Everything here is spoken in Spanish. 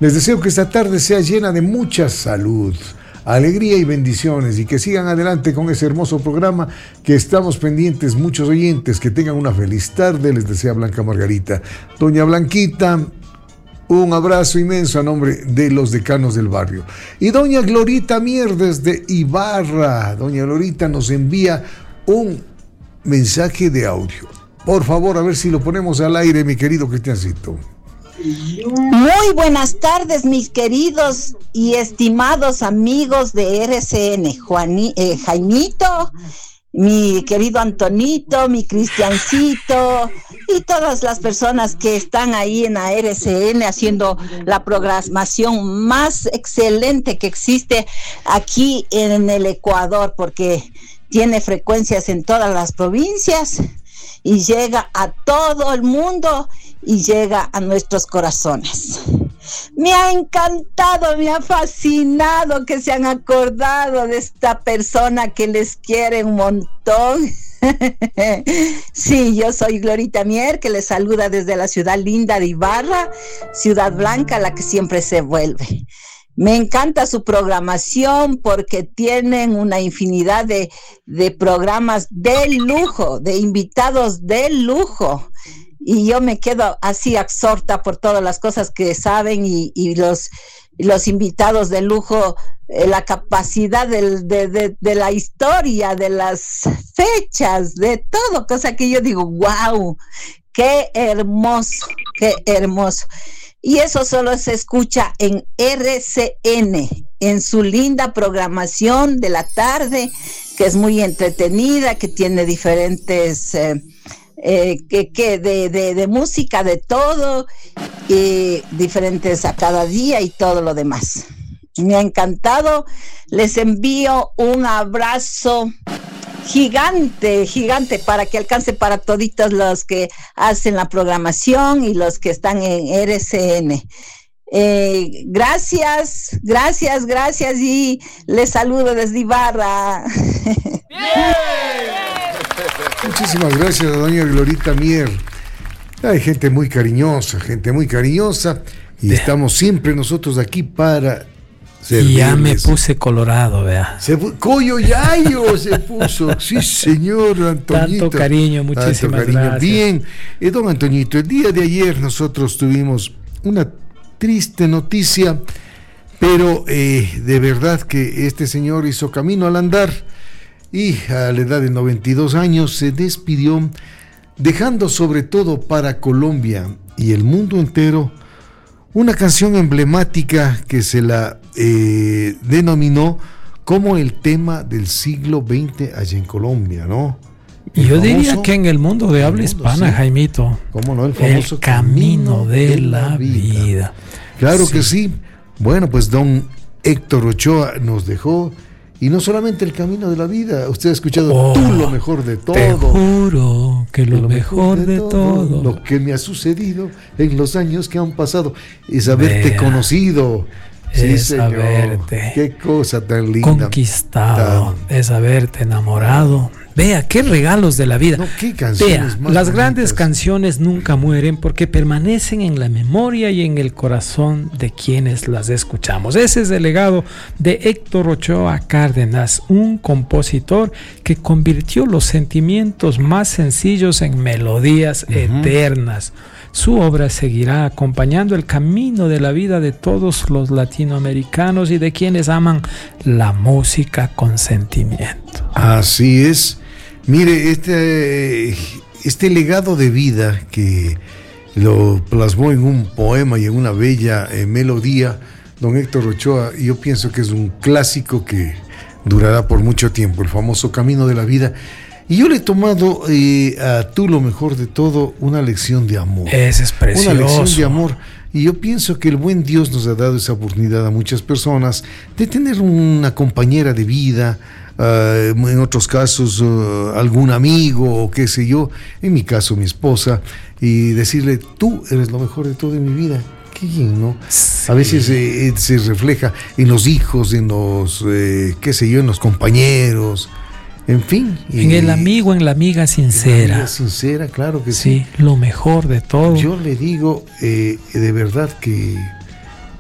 Les deseo que esta tarde sea llena de mucha salud, alegría y bendiciones, y que sigan adelante con ese hermoso programa que estamos pendientes, muchos oyentes, que tengan una feliz tarde. Les desea Blanca Margarita. Doña Blanquita, un abrazo inmenso a nombre de los decanos del barrio. Y doña Glorita Mier desde Ibarra. Doña Glorita nos envía un mensaje de audio. Por favor, a ver si lo ponemos al aire, mi querido Cristiancito. Muy buenas tardes, mis queridos y estimados amigos de RCN. Jaimito, mi querido Antonito, mi Cristiancito y todas las personas que están ahí en la RCN haciendo la programación más excelente que existe aquí en el Ecuador, porque tiene frecuencias en todas las provincias y llega a todo el mundo y llega a nuestros corazones. Me ha encantado, me ha fascinado que se han acordado de esta persona que les quiere un montón. Sí, yo soy Glorita Mier, que les saluda desde la ciudad linda de Ibarra, Ciudad Blanca, la que siempre se vuelve. Me encanta su programación porque tienen una infinidad de programas de lujo, de invitados de lujo. Y yo me quedo así absorta por todas las cosas que saben y los invitados de lujo, la capacidad de la historia, de las fechas, de todo, cosa que yo digo, wow, qué hermoso, qué hermoso. Y eso solo se escucha en RCN, en su linda programación de la tarde, que es muy entretenida, que tiene diferentes de música, de todo, diferentes a cada día y todo lo demás. Me ha encantado. Les envío un abrazo gigante para que alcance para toditos los que hacen la programación y los que están en RCN. Gracias y les saludo desde Ibarra. Muchísimas gracias, doña Glorita Mier. Hay gente muy cariñosa y estamos siempre nosotros aquí para servirles. Y ya me puse colorado, vea. Coyo Yayo se puso. Sí, señor Antoñito. Tanto cariño, muchísimas gracias. Bien, don Antoñito, el día de ayer nosotros tuvimos una triste noticia, pero de verdad que este señor hizo camino al andar y a la edad de 92 años se despidió, dejando sobre todo para Colombia y el mundo entero una canción emblemática que se la denominó como el tema del siglo XX allá en Colombia, ¿no? Y yo diría que en el mundo de habla hispana, sí. Jaimito, ¿cómo no? El famoso camino de la vida. Claro sí. Que sí. Bueno, pues don Héctor Ochoa nos dejó, y no solamente el camino de la vida. Usted ha escuchado tú lo mejor de todo. Te juro que lo mejor de todo. Lo que me ha sucedido en los años que han pasado es haberte conocido. Sí, es señor. Haberte qué cosa tan linda. Conquistado, es haberte enamorado. Vea, qué regalos de la vida. No, qué canciones más las bonitas. Grandes canciones nunca mueren porque permanecen en la memoria y en el corazón de quienes las escuchamos. Ese es el legado de Héctor Ochoa Cárdenas, un compositor que convirtió los sentimientos más sencillos en melodías eternas. Su obra seguirá acompañando el camino de la vida de todos los latinoamericanos y de quienes aman la música con sentimiento. Así es. Mire, este legado de vida que lo plasmó en un poema y en una bella melodía, don Héctor Ochoa, yo pienso que es un clásico que durará por mucho tiempo, el famoso Camino de la Vida. Y yo le he tomado a tú lo mejor de todo una lección de amor. Ese es precioso. Una lección de amor. Y yo pienso que el buen Dios nos ha dado esa oportunidad a muchas personas de tener una compañera de vida, en otros casos algún amigo o qué sé yo, en mi caso mi esposa, y decirle, tú eres lo mejor de todo en mi vida. Qué bien, ¿no? Sí. A veces se refleja en los hijos, en los, qué sé yo, en los compañeros, en fin. En el amigo, en la amiga sincera. En la amiga sincera, claro que sí. Sí, lo mejor de todo. Yo le digo de verdad que